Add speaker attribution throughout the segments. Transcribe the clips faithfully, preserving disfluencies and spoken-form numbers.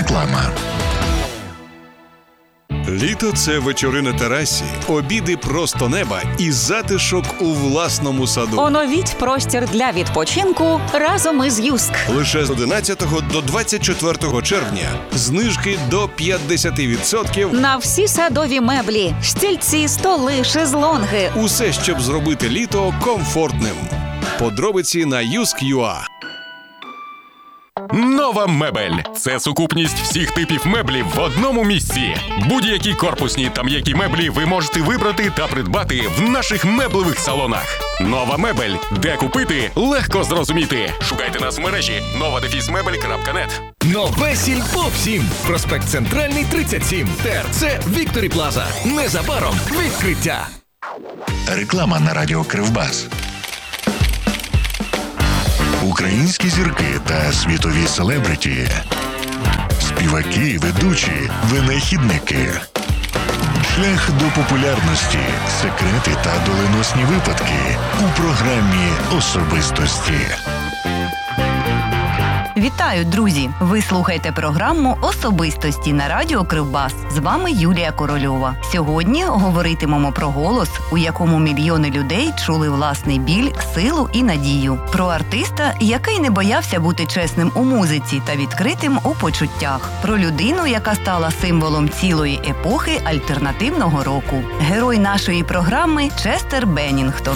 Speaker 1: Реклама.
Speaker 2: Літо – це вечори на терасі, обіди просто неба і затишок у власному саду.
Speaker 3: Оновіть простір для відпочинку разом із Юск.
Speaker 2: Лише з одинадцятого до двадцять четвертого червня знижки до п'ятдесят відсотків
Speaker 3: На всі садові меблі, стільці, столи, шезлонги.
Speaker 2: Усе, щоб зробити літо комфортним. Подробиці на юск крапка ю а.
Speaker 4: Нова мебель – це сукупність всіх типів меблів в одному місці. Будь-які корпусні та м'які меблі ви можете вибрати та придбати в наших меблевих салонах. Нова мебель. Де купити – легко зрозуміти. Шукайте нас в мережі нова дефіс мебель крапка нет.
Speaker 5: Нове Сільпо всім. Проспект Центральний, тридцять сім. ТРЦ Вікторі Плаза. Незабаром відкриття.
Speaker 1: Реклама на радіо Кривбас. Українські зірки та світові селебриті. Співаки, ведучі, винахідники. Шлях до популярності, секрети та доленосні випадки у програмі «Особистості».
Speaker 6: Вітаю, друзі! Ви слухаєте програму «Особистості» на радіо Кривбас. З вами Юлія Корольова. Сьогодні говоритимемо про голос, у якому мільйони людей чули власний біль, силу і надію. Про артиста, який не боявся бути чесним у музиці та відкритим у почуттях. Про людину, яка стала символом цілої епохи альтернативного року. Герой нашої програми – Честер Беннінгтон.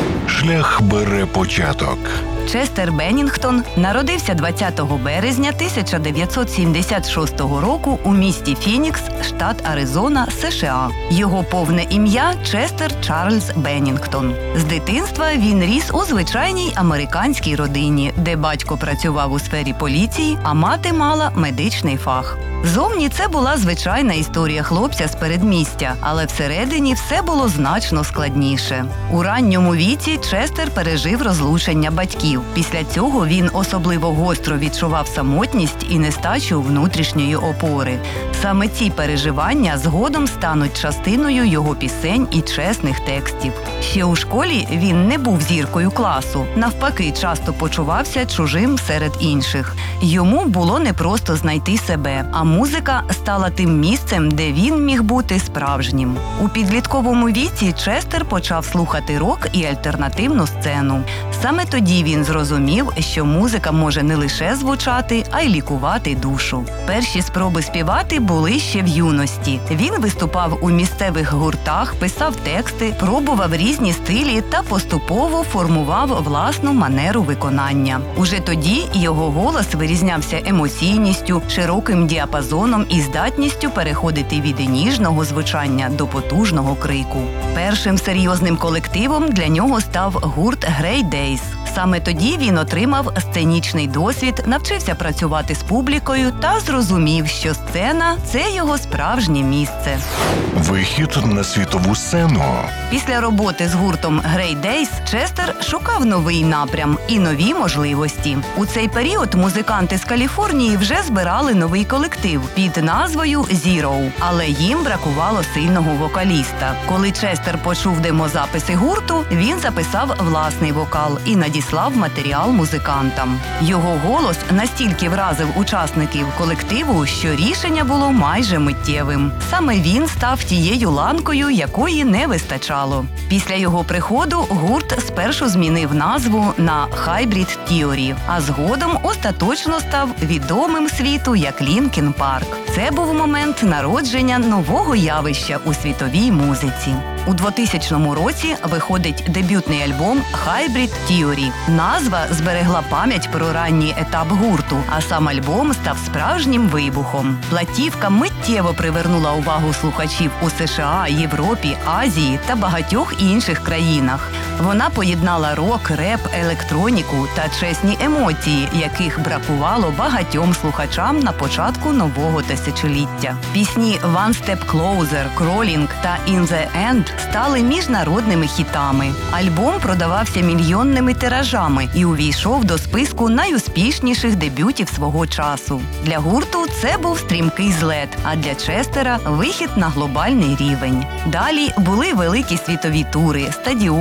Speaker 1: Шлях бере початок.
Speaker 6: Честер Беннінгтон народився двадцятого березня тисяча дев'ятсот сімдесят шостого року у місті Фінікс, штат Аризона, США. Його повне ім'я – Честер Чарльз Беннінгтон. З дитинства він ріс у звичайній американській родині, де батько працював у сфері поліції, а мати мала медичний фах. Зовні це була звичайна історія хлопця з передмістя, але всередині все було значно складніше. У ранньому віці Честер пережив розлучення батьків. Після цього він особливо гостро відчував самотність і нестачу внутрішньої опори. Саме ці переживання згодом стануть частиною його пісень і чесних текстів. Ще у школі він не був зіркою класу. Навпаки, часто почувався чужим серед інших. Йому було непросто знайти себе, а музика стала тим місцем, де він міг бути справжнім. У підлітковому віці Честер почав слухати рок і альтернативну сцену. Саме тоді він зрозумів, що музика може не лише звучати, а й лікувати душу. Перші спроби співати були ще в юності. Він виступав у місцевих гуртах, писав тексти, пробував різні стилі та поступово формував власну манеру виконання. Уже тоді його голос вирізнявся емоційністю, широким діапазоном і здатністю переходити від ніжного звучання до потужного крику. Першим серйозним колективом для нього став гурт Grey Days. Саме тоді він отримав сценічний досвід, навчився працювати з публікою та зрозумів, що сцена – це його справжнє місце.
Speaker 1: Вихід на світову сцену.
Speaker 6: Після роботи з гуртом Grey Days Честер шукав новий напрям і нові можливості. У цей період музиканти з Каліфорнії вже збирали новий колектив під назвою Zero, але їм бракувало сильного вокаліста. Коли Честер почув демозаписи гурту, він записав власний вокал і надіслав матеріал музикантам. Його голос настільки вразив учасників колективу, що рішення було майже миттєвим. Саме він став тією ланкою, якої не вистачало. Після його приходу гурт спершу змінив назву на Hybrid Theory, а згодом остаточно став відомим світу як Linkin Park. Це був момент народження нового явища у світовій музиці. У двотисячному році виходить дебютний альбом Hybrid Theory. Назва зберегла пам'ять про ранній етап гурту, а сам альбом став справжнім вибухом. Платівка миттєво привернула увагу слухачів у США, Європі, Азії та багатьох інших країнах. Вона поєднала рок, реп, електроніку та чесні емоції, яких бракувало багатьом слухачам на початку нового тисячоліття. Пісні «One Step Closer», «Crawling» та «In the End» стали міжнародними хітами. Альбом продавався мільйонними тиражами і увійшов до списку найуспішніших дебютів свого часу. Для гурту це був стрімкий злет, а для Честера – вихід на глобальний рівень. Далі були великі світові тури, стадіони, фестивалі,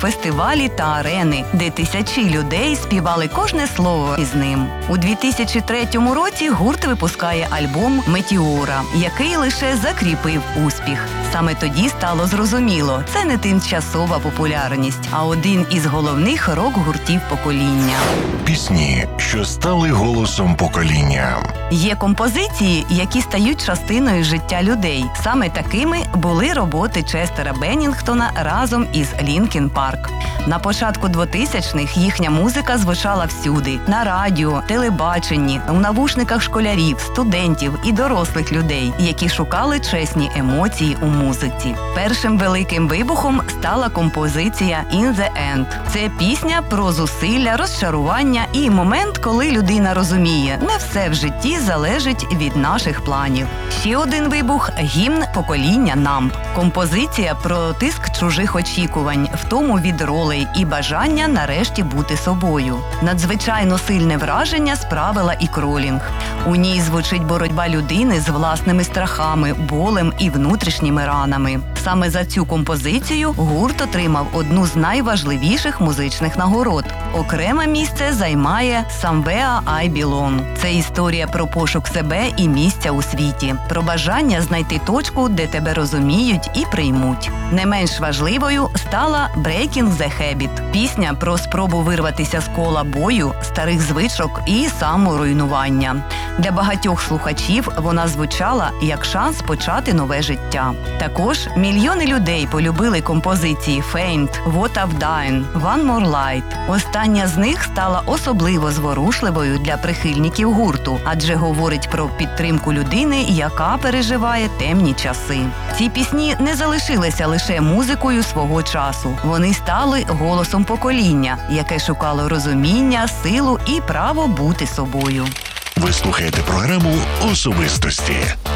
Speaker 6: фестивалі та арени, де тисячі людей співали кожне слово із ним. У дві тисячі третьому році гурт випускає альбом «Метеора», який лише закріпив успіх. Саме тоді стало зрозуміло, це не тимчасова популярність, а один із головних рок-гуртів покоління.
Speaker 1: Пісні, що стали голосом покоління.
Speaker 6: Є композиції, які стають частиною життя людей. Саме такими були роботи Честера Беннінгтона разом із Лінкін Парк. На початку двотисячних їхня музика звучала всюди – на радіо, телебаченні, у навушниках школярів, студентів і дорослих людей, які шукали чесні емоції у музиці. Першим великим вибухом стала композиція «In the End». Це пісня про зусилля, розчарування і момент, коли людина розуміє – не все в житті залежить від наших планів. Ще один вибух – гімн покоління «Намб». Композиція про тиск чужих очікувань, втому від ролей і бажання нарешті бути собою. Надзвичайно сильне враження справила і «Кролінг». У ній звучить боротьба людини з власними страхами, болем і внутрішніми ранами. Саме за цю композицію гурт отримав одну з найважливіших музичних нагород. Окреме місце займає «Somewhere I Belong». Це історія про пошук себе і місця у світі, про бажання знайти точку, де тебе розуміють і приймуть. Не менш важливою стала «Breaking the Habit» – пісня про спробу вирватися з кола бою, старих звичок і саморуйнування. Для багатьох слухачів вона звучала як шанс почати нове життя. Також мільйони людей полюбили композиції «Faint», «What I've Done», «One More Light». Остання з них стала особливо зворушливою для прихильників гурту, адже говорить про підтримку людини, яка переживає темні часи. Ці пісні не залишилися лише музикою свого часу. Вони стали голосом покоління, яке шукало розуміння, силу і право бути собою.
Speaker 1: Ви слухаєте програму «Особистості».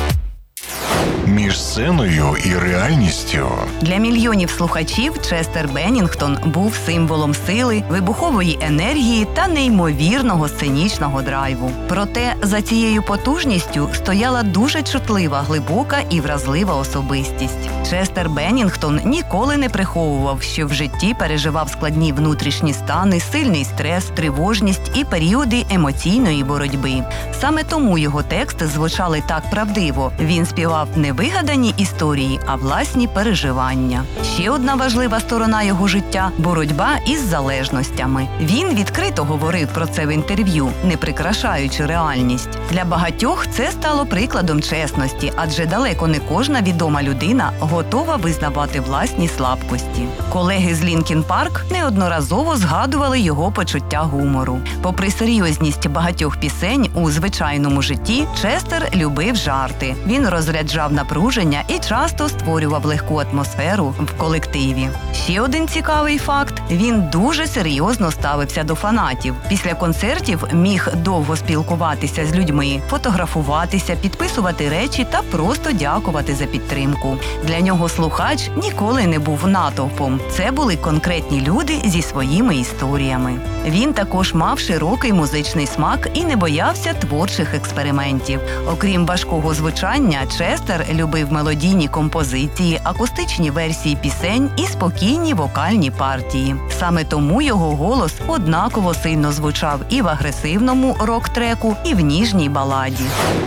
Speaker 1: Між сценою і реальністю.
Speaker 6: Для мільйонів слухачів Честер Беннінгтон був символом сили, вибухової енергії та неймовірного сценічного драйву. Проте за цією потужністю стояла дуже чутлива, глибока і вразлива особистість. Честер Беннінгтон ніколи не приховував, що в житті переживав складні внутрішні стани, сильний стрес, тривожність і періоди емоційної боротьби. Саме тому його тексти звучали так правдиво. Він співав не вигадані історії, а власні переживання. Ще одна важлива сторона його життя – боротьба із залежностями. Він відкрито говорив про це в інтерв'ю, не прикрашаючи реальність. Для багатьох це стало прикладом чесності, адже далеко не кожна відома людина готова визнавати власні слабкості. Колеги з Лінкін Парк неодноразово згадували його почуття гумору. Попри серйозність багатьох пісень у звичайному житті, Честер любив жарти. Він розряджав напруження і часто створював легку атмосферу в колективі. Ще один цікавий факт – він дуже серйозно ставився до фанатів. Після концертів міг довго спілкуватися з людьми, фотографуватися, підписувати речі та просто дякувати за підтримку. Для нього слухач ніколи не був натовпом. Це були конкретні люди зі своїми історіями. Він також мав широкий музичний смак і не боявся творчих експериментів. Окрім важкого звучання, Честер любив мелодійні композиції, акустичні версії пісень і спокійні вокальні партії. Саме тому його голос однаково сильно звучав і в агресивному рок-треку, і в ніжній баладі.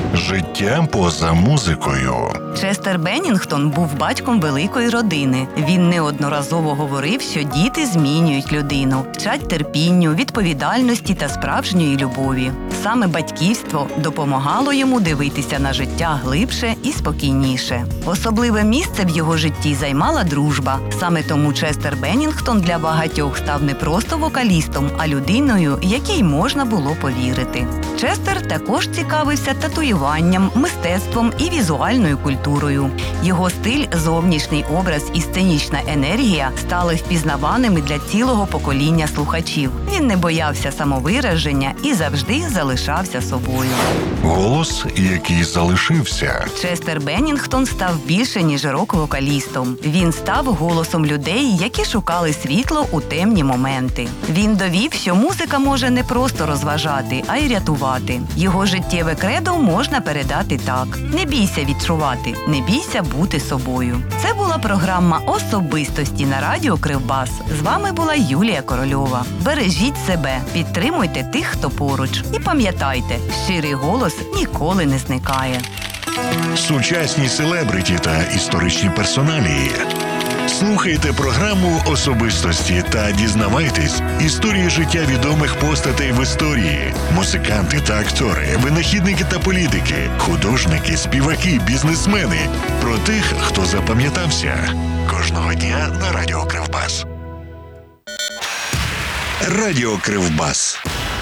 Speaker 1: Життя поза музикою.
Speaker 6: Честер Беннінгтон був батьком великої родини. Він неодноразово говорив, що діти змінюють людину, вчать терпінню, відповідальності та справжньої любові. Саме батьківство допомагало йому дивитися на життя глибше і спокійніше. Особливе місце в його житті займала дружба. Саме тому Честер Беннінгтон для багатьох став не просто вокалістом, а людиною, якій можна було повірити. Честер також цікавився татуюванням, мистецтвом і візуальною культурою. Його стиль, зовнішній образ і сценічна енергія стали впізнаваними для цілого покоління слухачів. Він не боявся самовираження і завжди залишався собою.
Speaker 1: Голос, який залишився.
Speaker 6: Честер Беннінгтон став більше, ніж рок-вокалістом. Він став голосом людей, які шукали світло у темні моменти. Він довів, що музика може не просто розважати, а й рятувати. відчувати. Його життєве кредо можна передати так: не бійся відчувати, не бійся бути собою. Це була програма «Особистості» на радіо Кривбас. З вами була Юлія Корольова. Бережіть себе, підтримуйте тих, хто поруч. І пам'ятайте, щирий голос ніколи не зникає.
Speaker 1: Сучасні селебриті та історичні персоналії. Слухайте програму «Особистості» та дізнавайтесь історії життя відомих постатей в історії. Музиканти та актори, винахідники та політики, художники, співаки, бізнесмени. Про тих, хто запам'ятався. Кожного дня на Радіо Кривбас. Радіо Кривбас.